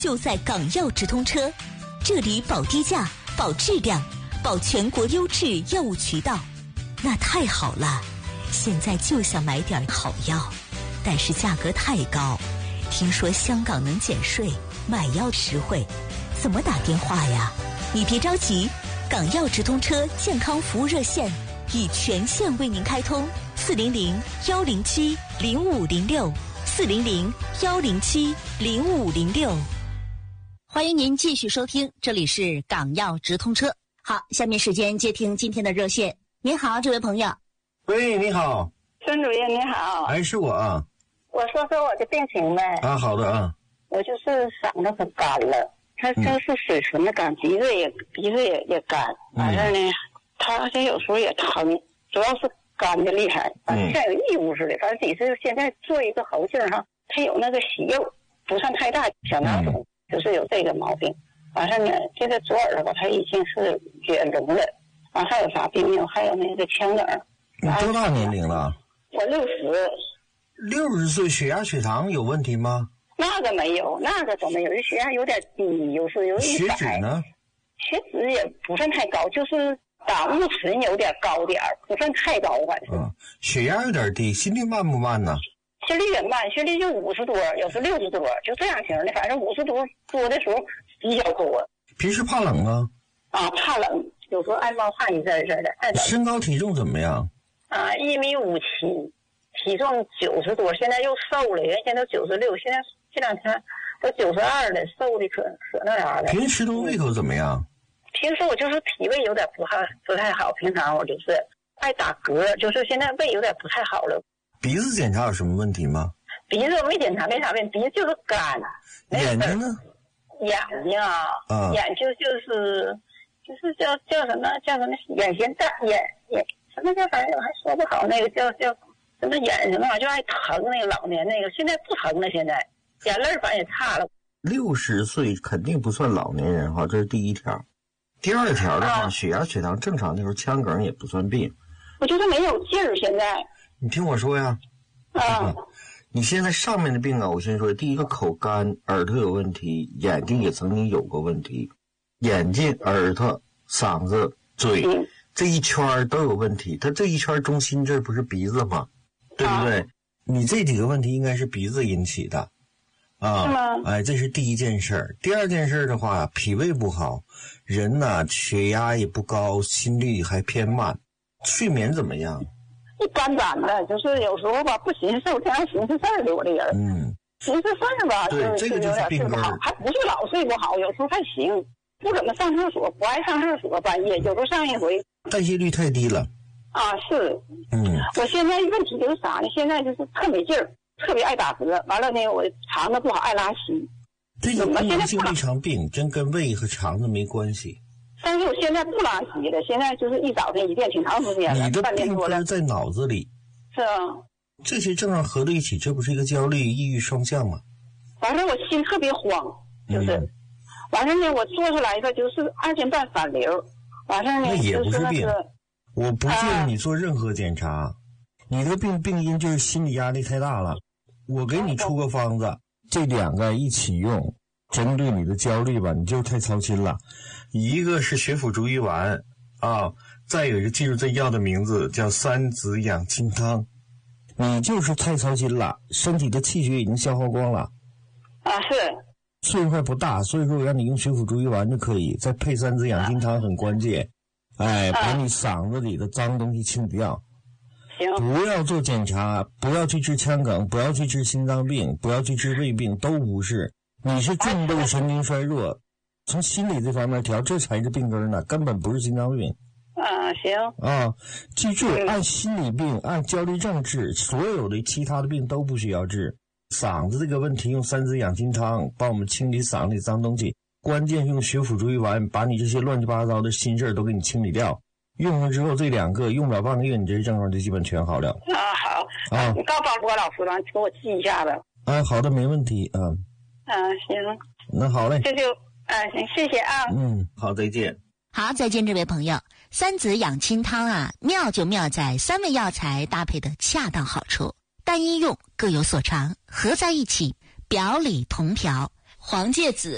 就在港药直通车，这里保低价、保质量、保全国优质药物渠道。那太好了，现在就想买点好药，但是价格太高。听说香港能减税，买药实惠，怎么打电话呀？你别着急，港药直通车健康服务热线已全线为您开通，400-107-0506，400-107-0506。欢迎您继续收听，这里是港药直通车。好，下面时间接听今天的热线。您好，这位朋友。 喂，你好， 孙主任你好。 哎，是我啊。 我说说我的病情呗。 啊，好的啊。 我就是嗓子可干了，他就是水唇的干，鼻子也干，完事呢，他这有时候也疼，主要是干的厉害，像有异物似的。反正你是现在做一个喉镜上，他有那个息肉，不算太大，小囊肿，就是有这个毛病。完事呢，这个左耳朵它已经是也聋了。完还有啥病呢？还有那个腔梗。 你多大年龄了？ 我60。 60岁，血压血糖有问题吗？ 那个没有，那个都没有，血压有点低，有100。 血脂呢？ 血脂也不算太高，就是胆固醇有点高点，不算太高，反正。 血压有点低，心率慢不慢呢？ 心率也慢，心率就50多，有时60多，就这样型的。反正50多的时候比较多。 平时怕冷吗？ 啊，怕冷，有时候爱冒汗一阵一阵的。 身高体重怎么样？ 啊，1.57米，体重90多，现在又瘦了，原先都96，现在这2天都92了，瘦的可那啥了。 平时的胃口怎么样？ 平时我就是脾胃有点不太好，平常我就是爱打嗝，就是现在胃有点不太好了。 鼻子检查有什么问题吗？ 鼻子我没检查，没啥问题，鼻子就是干。 眼睛呢？ 眼睛啊，眼睛就是叫什么眼线蛋眼什么叫反正我还说不好，那个叫什么眼什么玩意儿就爱疼，那个老年那个现在不疼了，现在眼泪反正也差了。 60岁肯定不算老年人哈，这是第一条。第二条的话，血压血糖正常的时候，腔梗也不算病。 我觉得没有劲儿，现在。 你听我说呀。你现在上面的病啊，我先说，第一个口干，耳朵有问题，眼睛也曾经有过问题，眼睛、耳朵、嗓子、嘴，这一圈都有问题。它这一圈中心这不是鼻子吗？对不对？你这几个问题应该是鼻子引起的。 是吗？ 哎，这是第一件事儿。第二件事的话，脾胃不好，人呢血压也不高，心率还偏慢，睡眠怎么样？ 一般般的，就是有时候吧不寻思事，天天寻思事儿的我这人。寻思事儿吧， 对，这个就是病根儿。 还不是老睡不好，有时候还行，不怎么上厕所，不爱上厕所，半夜有时候上一回。 代谢率太低了。 啊，是。我现在问题就是啥呢？现在就是特没劲儿，特别爱打嗝，完了呢，我肠子不好，爱拉稀。 这个功能性胃肠病真跟胃和肠子没关系。 但是我现在不拉稀了，现在就是一早晨一遍，挺长时间了。 你的病根在脑子里。 是啊。 这些症状合在一起，这不是一个焦虑、抑郁双向吗？ 反正我心特别慌，就是，完事呢，我做出来的就是2天半反流，完事呢那也不是病。我不建议你做任何检查，你的病因就是心理压力太大了。我给你出个方子，这2个一起用，针对你的焦虑吧，你就太操心了。一个是血府逐瘀丸啊，再有一个记住这药的名字叫3子养心汤。你就是太操心了，身体的气血已经消耗光了。 是。 岁数还不大，所以说我让你用血府逐瘀丸就可以，再配3子养心汤很关键。把你嗓子里的脏东西清掉。 行。 不要做检查，不要去治腔梗，不要去治心脏病，不要去治胃病，都不是。你是重度神经衰弱，从心理这方面调，这才是病根呢，根本不是心脏病。 行。 记住，按心理病、按焦虑症治，所有的其他的病都不需要治。嗓子这个问题用3子养心汤帮我们清理嗓子里脏东西，关键用血府逐瘀丸把你这些乱七八糟的心事儿都给你清理掉。用上之后，这2个用不了半个月，你这些症状就基本全好了。 好。你告诉我老师了，给我记一下子。 好的，没问题。 行。 那好嘞。 这就行，谢谢啊。 好，再见。 好，再见，这位朋友。3子养心汤啊，妙就妙在3味药材搭配的恰当好处，单一用各有所长，合在一起表里同调。黄芥子